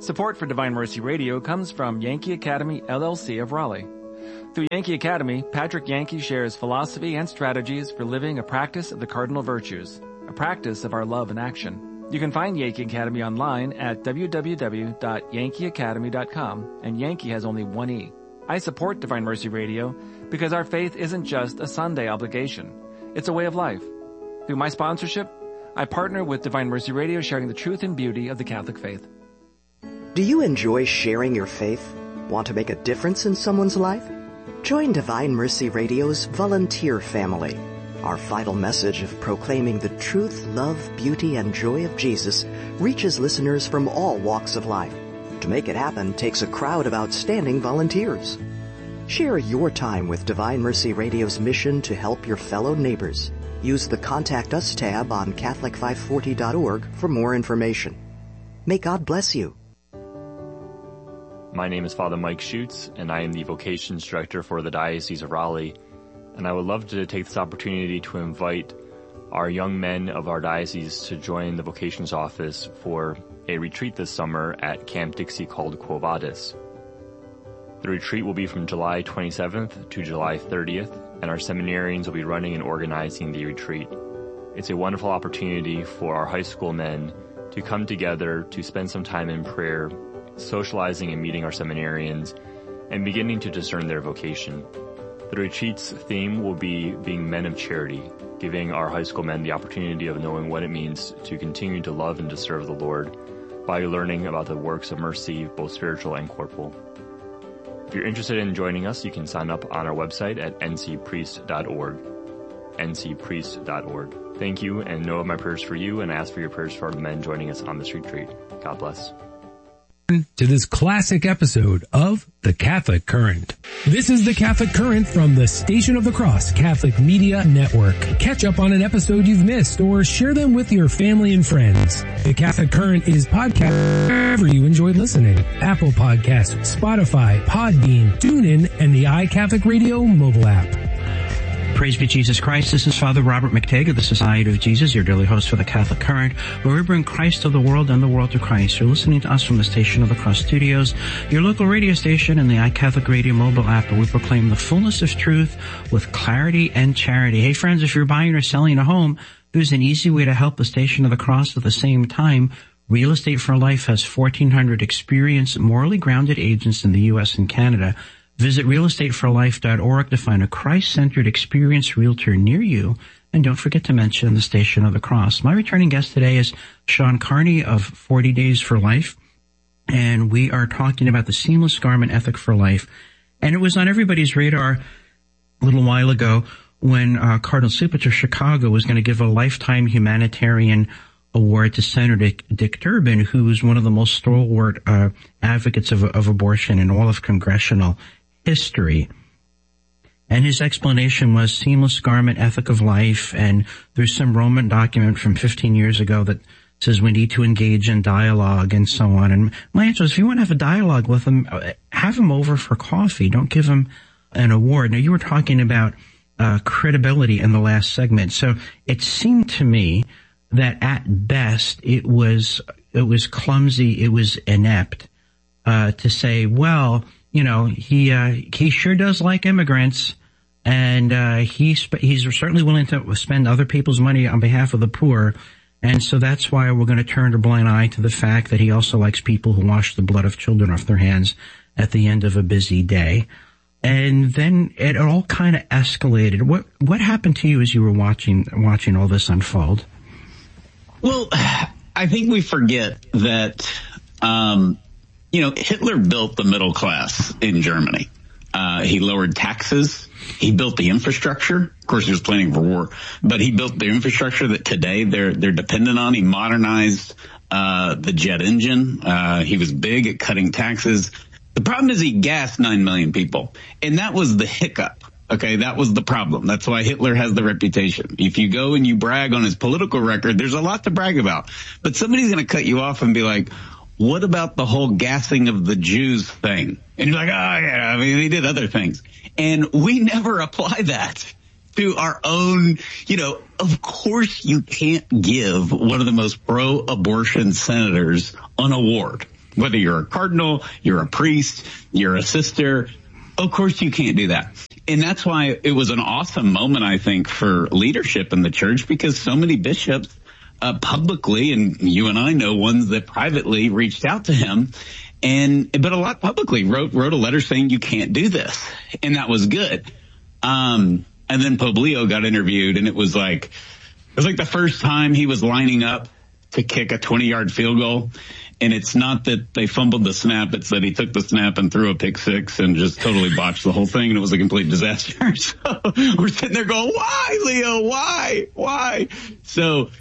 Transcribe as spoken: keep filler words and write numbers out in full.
Support for Divine Mercy Radio comes from Yankee Academy, L L C of Raleigh. Through Yankee Academy, Patrick Yankee shares philosophy and strategies for living a practice of the cardinal virtues, a practice of our love in action. You can find Yankee Academy online at w w w dot yankee academy dot com, and Yankee has only one E. I support Divine Mercy Radio because our faith isn't just a Sunday obligation. It's a way of life. Through my sponsorship, I partner with Divine Mercy Radio, sharing the truth and beauty of the Catholic faith. Do you enjoy sharing your faith? Want to make a difference in someone's life? Join Divine Mercy Radio's volunteer family. Our vital message of proclaiming the truth, love, beauty, and joy of Jesus reaches listeners from all walks of life. To make it happen takes a crowd of outstanding volunteers. Share your time with Divine Mercy Radio's mission to help your fellow neighbors. Use the Contact Us tab on Catholic five forty dot org for more information. May God bless you. My name is Father Mike Schutz, and I am the Vocations Director for the Diocese of Raleigh. And I would love to take this opportunity to invite our young men of our diocese to join the Vocations Office for a retreat this summer at Camp Dixie called Quo Vadis. The retreat will be from July twenty-seventh to July thirtieth, and our seminarians will be running and organizing the retreat. It's a wonderful opportunity for our high school men to come together to spend some time in prayer, socializing and meeting our seminarians, and beginning to discern their vocation. The retreat's theme will be being men of charity, giving our high school men the opportunity of knowing what it means to continue to love and to serve the Lord by learning about the works of mercy, both spiritual and corporal. If you're interested in joining us, you can sign up on our website at n c priest dot org, n c priest dot org. Thank you, and know of my prayers for you, and I ask for your prayers for the men joining us on this retreat. God bless. To this classic episode of The Catholic Current. This is The Catholic Current from the Station of the Cross Catholic Media Network. Catch up on an episode you've missed or share them with your family and friends. The Catholic Current is podcast wherever you enjoy listening. Apple Podcasts, Spotify, Podbean, TuneIn, and the iCatholic Radio mobile app. Praise be Jesus Christ. This is Father Robert McTague of the Society of Jesus, your daily host for the Catholic Current, where we bring Christ to the world and the world to Christ. You're listening to us from the Station of the Cross Studios, your local radio station, and the iCatholic Radio mobile app, where we proclaim the fullness of truth with clarity and charity. Hey friends, if you're buying or selling a home, there's an easy way to help the Station of the Cross at the same time. Real Estate for Life has fourteen hundred experienced, morally grounded agents in the U S and Canada. Visit real estate for life dot org to find a Christ-centered experienced realtor near you. And don't forget to mention the Station of the Cross. My returning guest today is Sean Carney of forty days for Life. And we are talking about the seamless garment ethic for life. And it was on everybody's radar a little while ago when uh, Cardinal Cupich of Chicago was going to give a lifetime humanitarian award to Senator Dick, Dick Durbin, who is one of the most stalwart uh, advocates of, of abortion in all of congressional history. And his explanation was seamless garment ethic of life, and there's some Roman document from fifteen years ago that says we need to engage in dialogue and so on. And my answer is, if you want to have a dialogue with him, have him over for coffee. Don't give him an award. Now, you were talking about uh credibility in the last segment. So it seemed to me that at best it was it was clumsy, it was inept uh to say, well, you know, he uh he sure does like immigrants, and uh he sp- he's certainly willing to spend other people's money on behalf of the poor, and so that's why we're going to turn a blind eye to the fact that he also likes people who wash the blood of children off their hands at the end of a busy day. And then it all kind of escalated. What what happened to you as you were watching watching all this unfold? Well, I think we forget that, um, you know, Hitler built the middle class in Germany. Uh, he lowered taxes. He built the infrastructure. Of course, he was planning for war, but he built the infrastructure that today they're, they're dependent on. He modernized, uh, the jet engine. Uh, he was big at cutting taxes. The problem is he gassed nine million people, and that was the hiccup. Okay, that was the problem. That's why Hitler has the reputation. If you go and you brag on his political record, there's a lot to brag about. But somebody's going to cut you off and be like, what about the whole gassing of the Jews thing? And you're like, oh, yeah, I mean, he did other things. And we never apply that to our own, you know, of course you can't give one of the most pro-abortion senators an award. Whether you're a cardinal, you're a priest, you're a sister, of course you can't do that. And that's why it was an awesome moment, I think, for leadership in the church, because so many bishops uh, publicly, and you and I know ones that privately reached out to him, and but a lot publicly wrote wrote a letter saying you can't do this, and that was good. Um, and then Pope Leo got interviewed, and it was like it was like the first time he was lining up to kick a twenty-yard field goal. And it's not that they fumbled the snap. It's that he took the snap and threw a pick six and just totally botched the whole thing. And it was a complete disaster. So we're sitting there going, why, Leo? Why? Why? So